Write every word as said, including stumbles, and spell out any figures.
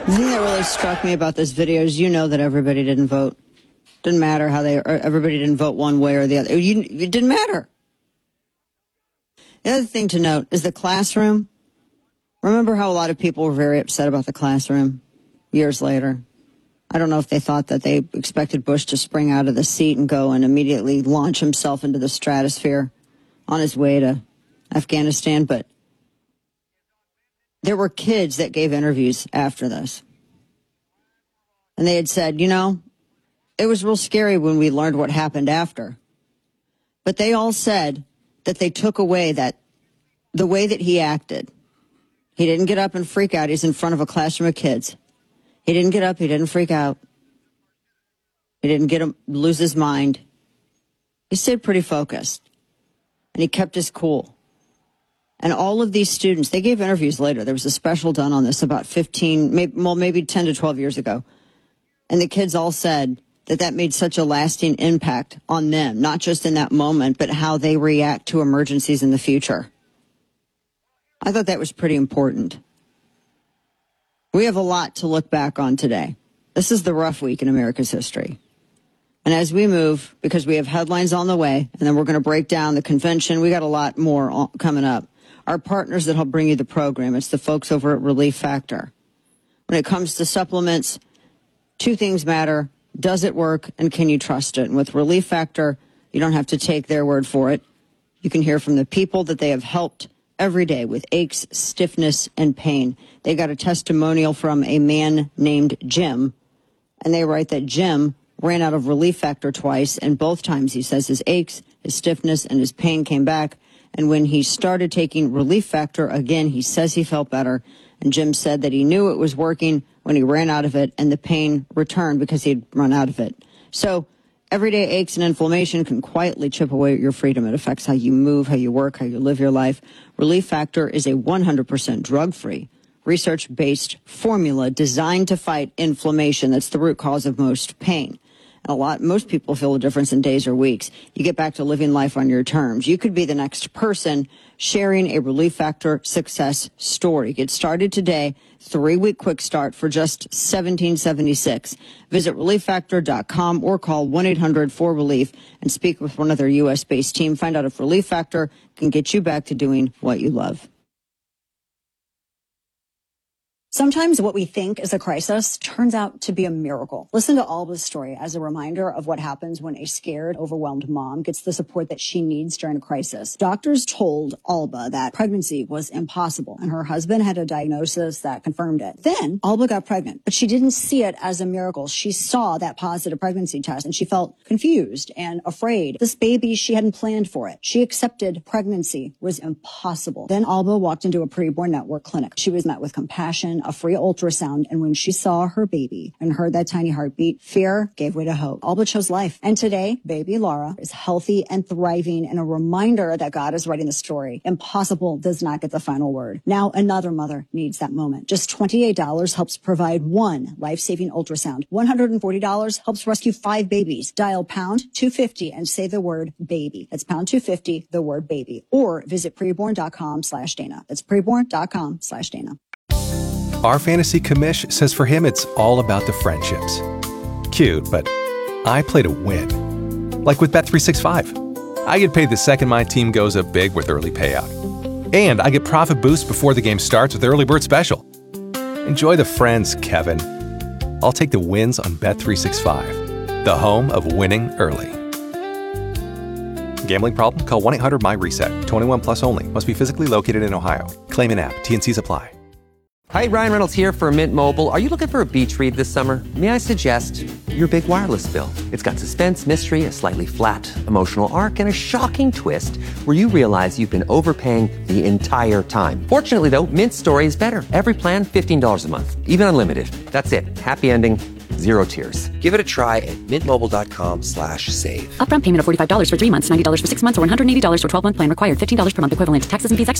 The thing that really struck me about this video is you know that everybody didn't vote. Didn't matter how they, everybody didn't vote one way or the other. You, it didn't matter. The other thing to note is the classroom. Remember how a lot of people were very upset about the classroom years later? I don't know if they thought that they expected Bush to spring out of the seat and go and immediately launch himself into the stratosphere on his way to Afghanistan, but there were kids that gave interviews after this. And they had said, you know, it was real scary when we learned what happened after. But they all said that they took away that the way that he acted. He didn't get up and freak out. He's in front of a classroom of kids. He didn't get up. He didn't freak out. He didn't get him lose his mind. He stayed pretty focused. And he kept his cool. And all of these students, they gave interviews later. There was a special done on this about fifteen, maybe, well, maybe ten to twelve years ago. And the kids all said that that made such a lasting impact on them, not just in that moment, but how they react to emergencies in the future. I thought that was pretty important. We have a lot to look back on today. This is the rough week in America's history. And as we move, because we have headlines on the way, and then we're going to break down the convention, we got a lot more coming up. Our partners that help bring you the program, it's the folks over at Relief Factor. When it comes to supplements, two things matter. Does it work, and can you trust it? And with Relief Factor, you don't have to take their word for it. You can hear from the people that they have helped every day with aches, stiffness, and pain. They got a testimonial from a man named Jim, and they write that Jim ran out of Relief Factor twice, and both times he says his aches, his stiffness, and his pain came back. And when he started taking Relief Factor again, he says he felt better. And Jim said that he knew it was working when he ran out of it, and the pain returned because he'd run out of it. So everyday aches and inflammation can quietly chip away at your freedom. It affects how you move, how you work, how you live your life. Relief Factor is a one hundred percent drug-free, research-based formula designed to fight inflammation. That's the root cause of most pain. A lot, most people feel a difference in days or weeks. You get back to living life on your terms. You could be the next person sharing a Relief Factor success story. Get started today. Three-week quick start for just seventeen seventy-six. Visit relief factor dot com or call one eight hundred four relief and speak with one of their U S-based team. Find out if Relief Factor can get you back to doing what you love. Sometimes what we think is a crisis turns out to be a miracle. Listen to Alba's story as a reminder of what happens when a scared, overwhelmed mom gets the support that she needs during a crisis. Doctors told Alba that pregnancy was impossible, and her husband had a diagnosis that confirmed it. Then Alba got pregnant, but she didn't see it as a miracle. She saw that positive pregnancy test, and she felt confused and afraid. This baby, she hadn't planned for it. She accepted pregnancy was impossible. Then Alba walked into a preborn network clinic. She was met with compassion, a free ultrasound, and when she saw her baby and heard that tiny heartbeat, fear gave way to hope. Alba chose life. And today, baby Laura is healthy and thriving, and a reminder that God is writing the story. Impossible does not get the final word. Now another mother needs that moment. Just twenty-eight dollars helps provide one life-saving ultrasound. one hundred forty dollars helps rescue five babies. Dial pound two fifty and say the word baby. That's pound two fifty, the word baby. Or visit preborn dot com slash Dana. That's preborn dot com slash Dana. Our fantasy commish says for him it's all about the friendships. Cute, but I play to win. Like with Bet three sixty-five. I get paid the second my team goes up big with early payout. And I get profit boost before the game starts with Early Bird Special. Enjoy the friends, Kevin. I'll take the wins on Bet three sixty-five, the home of winning early. Gambling problem? Call one eight hundred M Y reset. twenty-one plus only. Must be physically located in Ohio. Claim in app. T N Cs apply. Hi, Ryan Reynolds here for Mint Mobile. Are you looking for a beach read this summer? May I suggest your big wireless bill? It's got suspense, mystery, a slightly flat, emotional arc, and a shocking twist where you realize you've been overpaying the entire time. Fortunately, though, Mint's story is better. Every plan, fifteen dollars a month. Even unlimited. That's it. Happy ending. Zero tears. Give it a try at mintmobile.com slash save. Upfront payment of forty-five dollars for three months, ninety dollars for six months, or one hundred eighty dollars for twelve-month plan required. fifteen dollars per month equivalent. Taxes and fees extra.